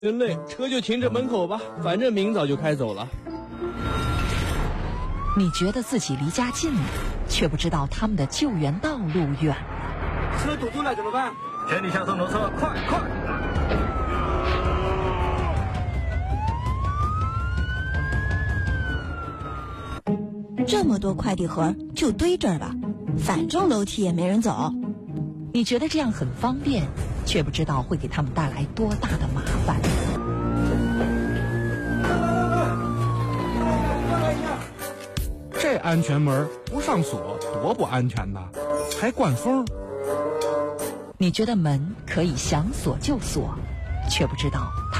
真累，车就停着门口吧，反正明早就开走了。 你觉得自己离家近了，却不知道他们的救援道路远了。 车堵住了怎么办？ 全体向上挪车，快快！ 这么多快递盒就堆这儿吧，反正楼梯也没人走。 你觉得这样很方便，却不知道会给他们带来多大的麻烦。 这安全门不上锁多不安全呐，还关缝。 你觉得门可以想锁就锁，却不知道